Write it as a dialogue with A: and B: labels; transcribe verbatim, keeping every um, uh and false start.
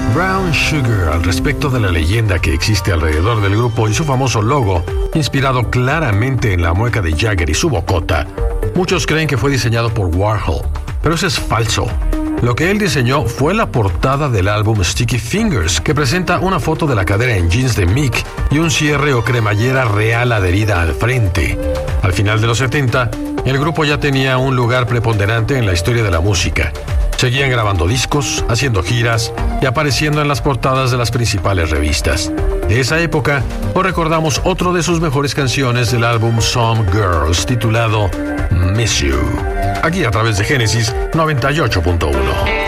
A: Brown Sugar al respecto de la leyenda que existe alrededor del grupo y su famoso logo, inspirado claramente en la mueca de Jagger y su bocota. Muchos creen que fue diseñado por Warhol, pero eso es falso. Lo que él diseñó fue la portada del álbum Sticky Fingers, que presenta una foto de la cadera en jeans de Mick y un cierre o cremallera real adherida al frente. Al final de los setenta, el grupo ya tenía un lugar preponderante en la historia de la música. Seguían grabando discos, haciendo giras y apareciendo en las portadas de las principales revistas. De esa época, os recordamos otro de sus mejores canciones del álbum Some Girls, titulado Miss You. Aquí a través de Génesis noventa y ocho punto uno.